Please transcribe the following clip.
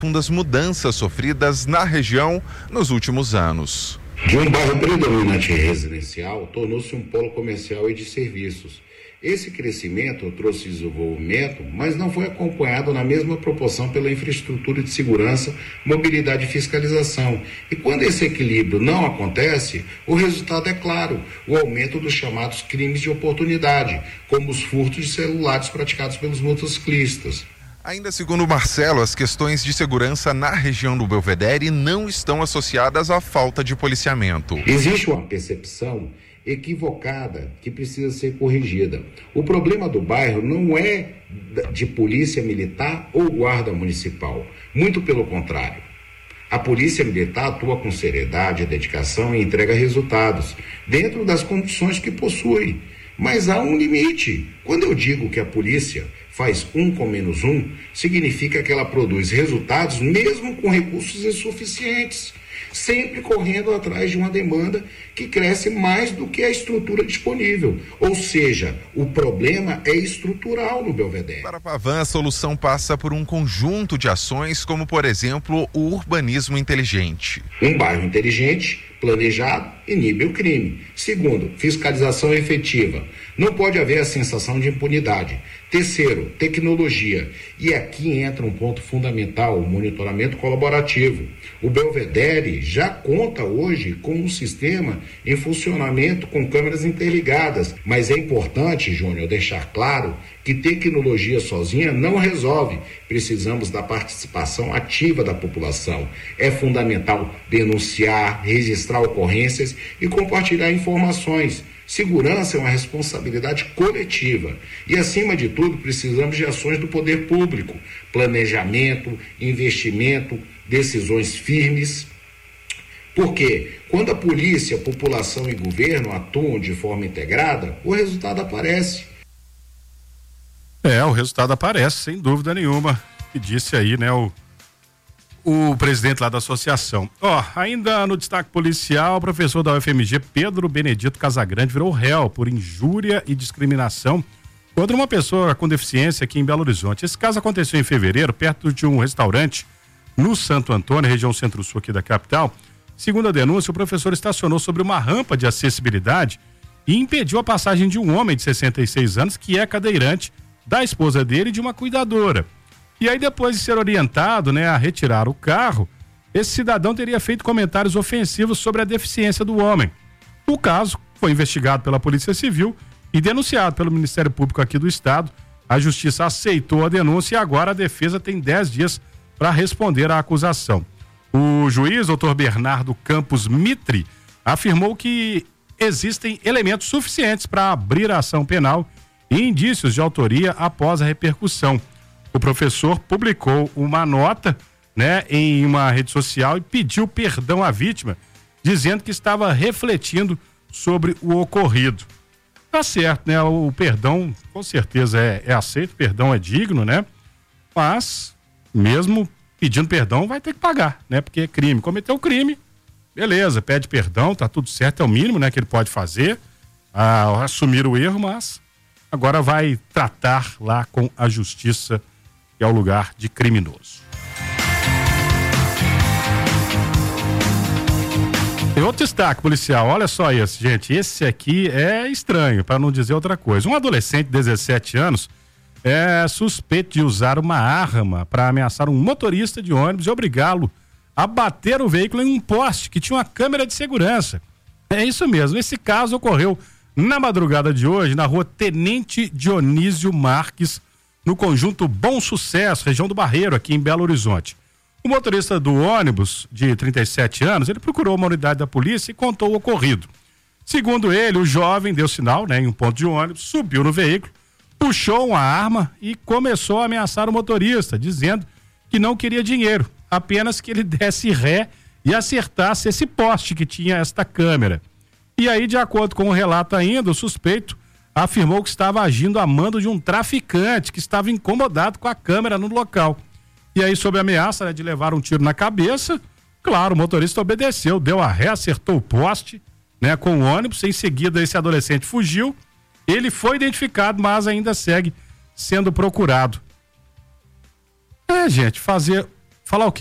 profundas mudanças sofridas na região nos últimos anos. De um bairro predominante residencial, tornou-se um polo comercial e de serviços. Esse crescimento trouxe desenvolvimento, mas não foi acompanhado na mesma proporção pela infraestrutura de segurança, mobilidade e fiscalização. E quando esse equilíbrio não acontece, o resultado é claro, o aumento dos chamados crimes de oportunidade, como os furtos de celulares praticados pelos motociclistas. Ainda segundo Marcelo, as questões de segurança na região do Belvedere não estão associadas à falta de policiamento. Existe uma percepção equivocada que precisa ser corrigida. O problema do bairro não é de polícia militar ou guarda municipal. Muito pelo contrário. A polícia militar atua com seriedade, dedicação e entrega resultados, dentro das condições que possui. Mas há um limite. Quando eu digo que a polícia faz 1 com menos 1, significa que ela produz resultados mesmo com recursos insuficientes, sempre correndo atrás de uma demanda que cresce mais do que a estrutura disponível. Ou seja, o problema é estrutural no Belvedere. Para Pavan, a solução passa por um conjunto de ações, como, por exemplo, o urbanismo inteligente. Um bairro inteligente, planejado, inibe o crime. Segundo, fiscalização efetiva. Não pode haver a sensação de impunidade. Terceiro, tecnologia. E aqui entra um ponto fundamental, o monitoramento colaborativo. O Belvedere já conta hoje com um sistema em funcionamento com câmeras interligadas. Mas é importante, Júnior, deixar claro que tecnologia sozinha não resolve. Precisamos da participação ativa da população. É fundamental denunciar, registrar ocorrências e compartilhar informações. Segurança é uma responsabilidade coletiva e, acima de tudo, precisamos de ações do poder público, planejamento, investimento, decisões firmes. Porque quando a polícia, população e governo atuam de forma integrada, o resultado aparece. O resultado aparece, sem dúvida nenhuma, que disse aí, né, o presidente lá da associação. Ainda no destaque policial, o professor da UFMG, Pedro Benedito Casagrande, virou réu por injúria e discriminação contra uma pessoa com deficiência aqui em Belo Horizonte. Esse caso aconteceu em fevereiro, perto de um restaurante no Santo Antônio, região centro-sul aqui da capital. Segundo a denúncia, o professor estacionou sobre uma rampa de acessibilidade e impediu a passagem de um homem de 66 anos, que é cadeirante, da esposa dele e de uma cuidadora. E aí, depois de ser orientado, a retirar o carro, esse cidadão teria feito comentários ofensivos sobre a deficiência do homem. O caso foi investigado pela Polícia Civil e denunciado pelo Ministério Público aqui do Estado. A Justiça aceitou a denúncia e agora a defesa tem 10 dias para responder à acusação. O juiz, doutor Bernardo Campos Mitre, afirmou que existem elementos suficientes para abrir a ação penal e indícios de autoria após a repercussão. O professor publicou uma nota, em uma rede social e pediu perdão à vítima, dizendo que estava refletindo sobre o ocorrido. Tá certo, o perdão com certeza é aceito, o perdão é digno, mas mesmo pedindo perdão vai ter que pagar, porque é crime. Cometeu crime, beleza, pede perdão, tá tudo certo, é o mínimo, que ele pode fazer, assumir o erro, mas agora vai tratar lá com a justiça, que é o lugar de criminoso. Tem outro destaque policial, olha só esse, gente. Esse aqui é estranho, para não dizer outra coisa. Um adolescente de 17 anos é suspeito de usar uma arma para ameaçar um motorista de ônibus e obrigá-lo a bater o veículo em um poste que tinha uma câmera de segurança. É isso mesmo, esse caso ocorreu na madrugada de hoje, na rua Tenente Dionísio Marques, no conjunto Bom Sucesso, região do Barreiro, aqui em Belo Horizonte. O motorista do ônibus, de 37 anos, ele procurou uma unidade da polícia e contou o ocorrido. Segundo ele, o jovem deu sinal, em um ponto de ônibus, subiu no veículo, puxou uma arma e começou a ameaçar o motorista, dizendo que não queria dinheiro, apenas que ele desse ré e acertasse esse poste que tinha esta câmera. E aí, de acordo com o relato ainda, o suspeito afirmou que estava agindo a mando de um traficante que estava incomodado com a câmera no local. E aí, sob a ameaça de levar um tiro na cabeça, claro, o motorista obedeceu, deu a ré, acertou o poste, com o ônibus. Em seguida, esse adolescente fugiu. Ele foi identificado, mas ainda segue sendo procurado. Gente, fazer Falar o quê?